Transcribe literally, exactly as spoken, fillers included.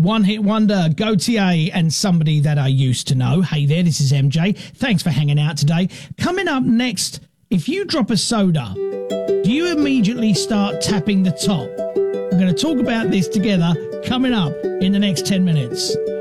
One Hit Wonder, Gautier, and somebody that I used to know. Hey there, this is M J. Thanks for hanging out today. Coming up next, if you drop a soda, do you immediately start tapping the top? We're going to talk about this together coming up in the next ten minutes.